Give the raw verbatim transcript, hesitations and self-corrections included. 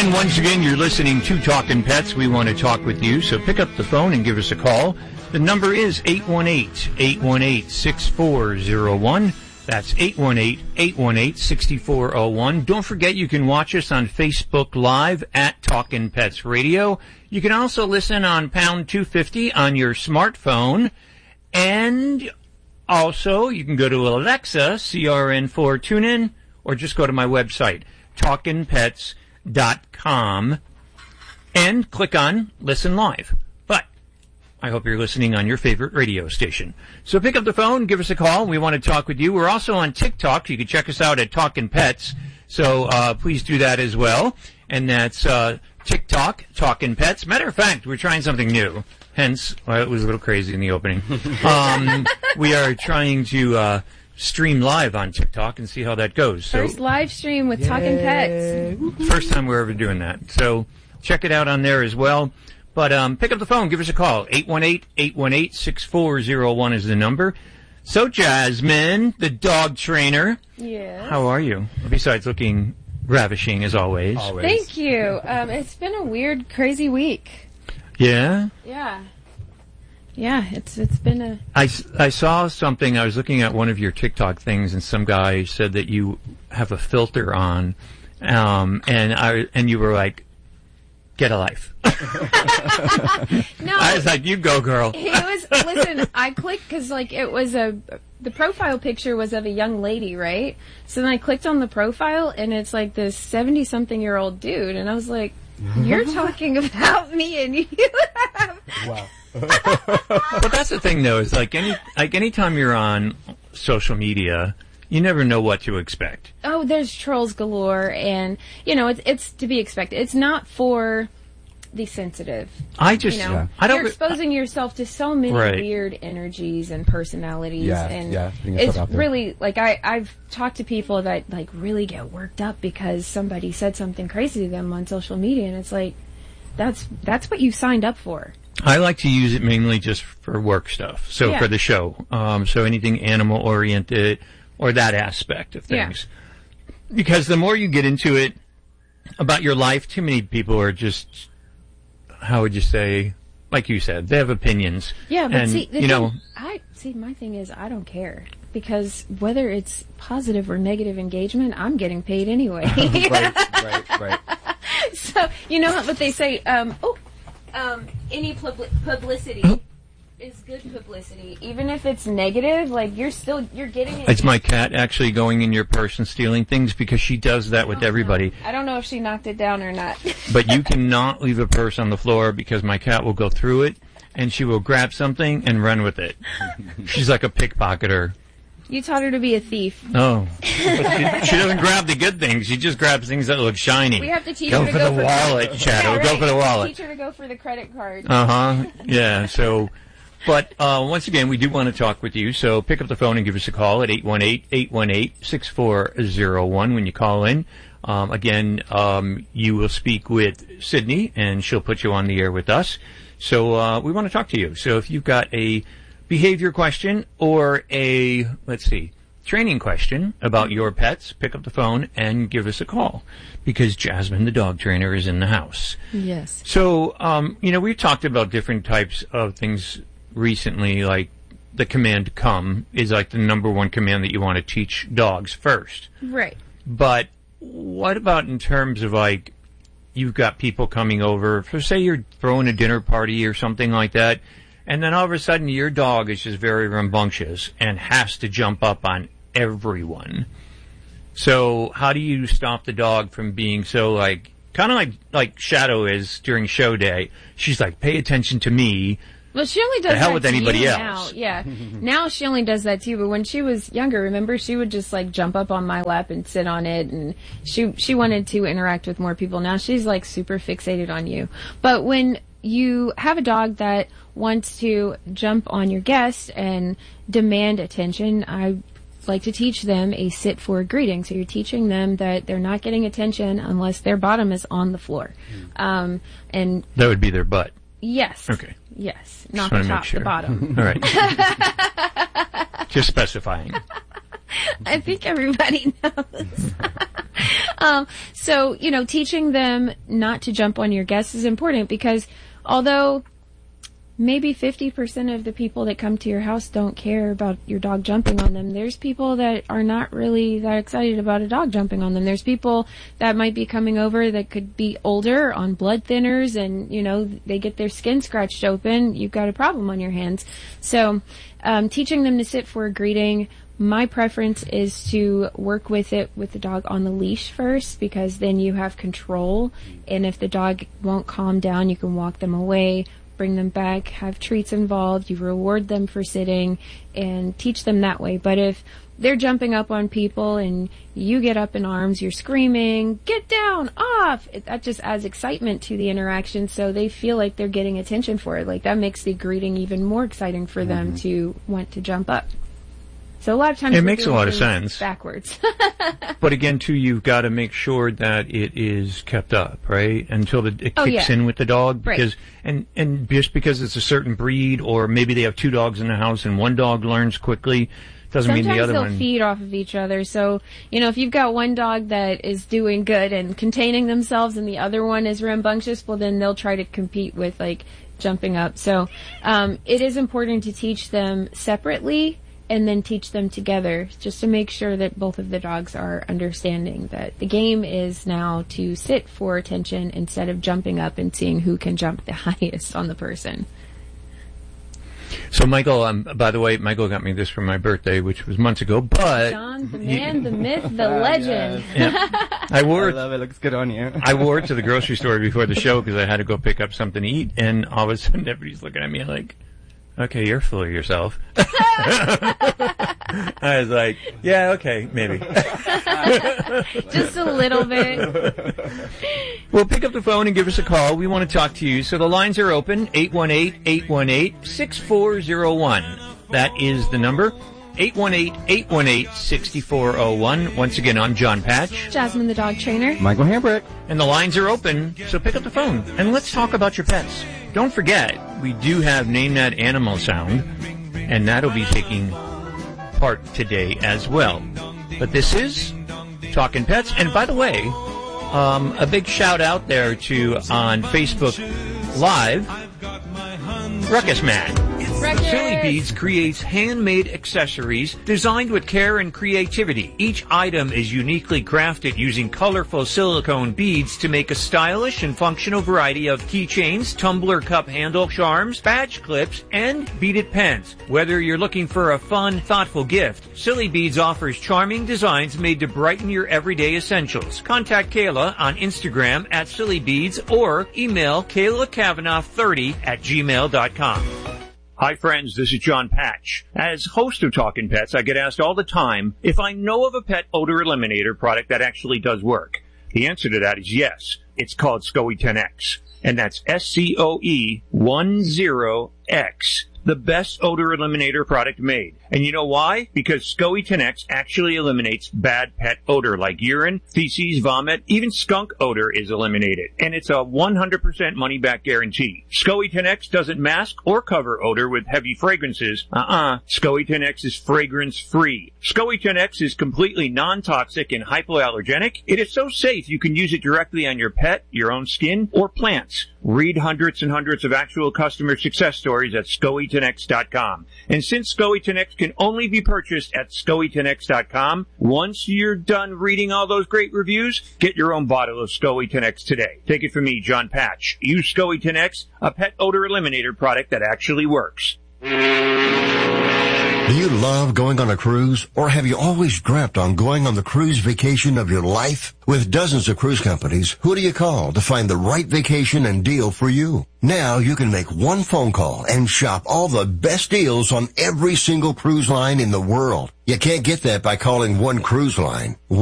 And once again, you're listening to Talkin' Pets. We want to talk with you, so pick up the phone and give us a call. The number is eight one eight, eight one eight, six four zero one. That's eight one eight, eight one eight, six four zero one. Don't forget you can watch us on Facebook Live at Talkin' Pets Radio. You can also listen on Pound two fifty on your smartphone. And also, you can go to Alexa, C R N four TuneIn, or just go to my website, talkin pets dot com, and click on Listen Live. But I hope you're listening on your favorite radio station. So pick up the phone, give us a call. We want to talk with you. We're also on TikTok. You can check us out at Talkin' Pets. So uh, please do that as well. And that's uh, TikTok, Talkin' Pets. Matter of fact, we're trying something new. Hence, well, it was a little crazy in the opening. Um, we are trying to uh, stream live on TikTok and see how that goes. So, first live stream with Talkin' Pets. First time we're ever doing that. So check it out on there as well. But um, pick up the phone. Give us a call. eight one eight, eight one eight, six four zero one is the number. So, Jasmine, the dog trainer. Yes. How are you? Besides looking ravishing as always. Always. Thank you. Um, it's been a weird, crazy week. Yeah? Yeah. Yeah, it's it's been a... I, I saw something. I was looking at one of your TikTok things, and some guy said that you have a filter on, um, and I and you were like, get a life. No. I was like, you go, girl. It was, listen, I clicked because, like, it was a... The profile picture was of a young lady, right? So then I clicked on the profile, and it's like this seventy-something-year-old dude, and I was like, you're talking about me, and you have... Wow. But that's the thing, though, is like any like anytime you're on social media, you never know what to expect. Oh, there's trolls galore, and, you know, it's it's to be expected. It's not for the sensitive. I just, you know, yeah. I don't. You're exposing yourself to so many Right. weird energies and personalities, Yeah, and yeah, putting it's yourself out there. really like I I've talked to people that like really get worked up because somebody said something crazy to them on social media, and it's like that's that's what you signed up for. I like to use it mainly just for work stuff. So Yeah. for the show, um, so anything animal oriented or that aspect of things. Yeah. Because the more you get into it about your life, too many people are just, how would you say, like you said, they have opinions. Yeah, but and, see, the you thing, know, I see. My thing is, I don't care because whether it's positive or negative engagement, I'm getting paid anyway. Right, right, right. So you know what they say? Um, oh, um, any pub- publicity is good publicity, even if it's negative. Like you're still you're getting it. it's my cat actually going in your purse and stealing things because she does that with Oh, everybody. no. I don't know if she knocked it down or not. But you cannot leave a purse on the floor because my cat will go through it and she will grab something and run with it. She's like a pickpocketer. You taught her to be a thief. Oh. But she, she doesn't grab the good things. She just grabs things that look shiny. We have to teach go her to for go the for wallet, credit. Shadow. Yeah, Go right. for the wallet. Teach her to go for the credit card. Uh-huh. Yeah, so... But uh, once again, we do want to talk with you, so pick up the phone and give us a call at eight one eight, eight one eight, six four zero one when you call in. Um, again, um, you will speak with Sydney, and she'll put you on the air with us. So uh, we want to talk to you. So if you've got a behavior question or a, let's see, training question about your pets, pick up the phone and give us a call because Jasmine, the dog trainer, is in the house. Yes. So, um, you know, we've talked about different types of things recently, like the command come is like the number one command that you want to teach dogs first. Right. But what about in terms of like you've got people coming over, for say you're throwing a dinner party or something like that, and then all of a sudden your dog is just very rambunctious and has to jump up on everyone. So how do you stop the dog from being so like, kind of like, like Shadow is during show day? She's like, pay attention to me. Well, she only does The hell that with to anybody you else. now. Yeah. Now she only does that too. But when she was younger, remember, she would just like jump up on my lap and sit on it, and she she wanted to interact with more people. Now she's like super fixated on you. But when you have a dog that wants to jump on your guest and demand attention, I like to teach them a sit for a greeting. So you're teaching them that they're not getting attention unless their bottom is on the floor. Um, and That would be their butt. yes. Okay. Yes. Not wanna the make top, sure. the bottom. All right. Just specifying. I think everybody knows. um, so, you know, teaching them not to jump on your guests is important because although maybe fifty percent of the people that come to your house don't care about your dog jumping on them, there's people that are not really that excited about a dog jumping on them. There's people that might be coming over that could be older on blood thinners and, you know, they get their skin scratched open. You've got a problem on your hands. So, um, teaching them to sit for a greeting, my preference is to work with it with the dog on the leash first because then you have control. And if the dog won't calm down, you can walk them away, bring them back, have treats involved, you reward them for sitting, and teach them that way. But if they're jumping up on people and you get up in arms, you're screaming, get down, off, it, that just adds excitement to the interaction so they feel like they're getting attention for it. Like that makes the greeting even more exciting for mm-hmm. them to want to jump up. So a lot of times it makes a lot of sense backwards. But again, too, you've got to make sure that it is kept up, right? Until the, it kicks oh, yeah. in with the dog, because right. and and just because it's a certain breed, or maybe they have two dogs in the house and one dog learns quickly, doesn't Sometimes mean the other they'll one. feed off of each other. So you know, if you've got one dog that is doing good and containing themselves, and the other one is rambunctious, well, then they'll try to compete with like jumping up. So um, it is important to teach them separately and then teach them together just to make sure that both of the dogs are understanding that the game is now to sit for attention instead of jumping up and seeing who can jump the highest on the person. So Michael, um, by the way, Michael got me this for my birthday, which was months ago, but... John, the man, the myth, the legend. Yeah. I wore I love it. It looks good on you. I wore it to the grocery store before the show because I had to go pick up something to eat, and all of a sudden everybody's looking at me like, okay, you're full of yourself. I was like, yeah, okay, maybe. Just a little bit. Well, pick up the phone and give us a call. We want to talk to you. So the lines are open, eight one eight, eight one eight, six four zero one. That is the number, eight one eight, eight one eight, six four zero one. Once again, I'm John Patch. Jasmine, the dog trainer. Michael Hambrick. And the lines are open, so pick up the phone and let's talk about your pets. Don't forget, we do have Name That Animal Sound, and that'll be taking part today as well. But this is Talkin' Pets. And by the way, um, a big shout out there to, on Facebook Live, Ruckus Man. Ruckus. Silly Beads creates handmade accessories designed with care and creativity. Each item is uniquely crafted using colorful silicone beads to make a stylish and functional variety of keychains, tumbler cup handle charms, badge clips, and beaded pens. Whether you're looking for a fun, thoughtful gift, Silly Beads offers charming designs made to brighten your everyday essentials. Contact Kayla on Instagram at Silly Beads or email Kayla Kavanaugh thirty at gmail dot com. Hi friends, this is John Patch. As host of Talkin' Pets, I get asked all the time if I know of a pet odor eliminator product that actually does work. The answer to that is yes. It's called SCOE ten X. And that's S C O E ten X. The best odor eliminator product made. And you know why? Because SCOE ten X actually eliminates bad pet odor like urine, feces, vomit, even skunk odor is eliminated. And it's a one hundred percent money-back guarantee. SCOE ten X doesn't mask or cover odor with heavy fragrances. Uh-uh. SCOE ten X is fragrance-free. SCOE ten X is completely non-toxic and hypoallergenic. It is so safe you can use it directly on your pet, your own skin, or plants. Read hundreds and hundreds of actual customer success stories at SCOE ten X dot com. And since SCOE ten X can only be purchased at SCOE ten X dot com, once you're done reading all those great reviews, get your own bottle of SCOE ten X today. Take it from me, John Patch. Use SCOE ten X, a pet odor eliminator product that actually works. Do you love going on a cruise, or have you always dreamt on going on the cruise vacation of your life? With dozens of cruise companies, who do you call to find the right vacation and deal for you? Now you can make one phone call and shop all the best deals on every single cruise line in the world. You can't get that by calling one cruise line.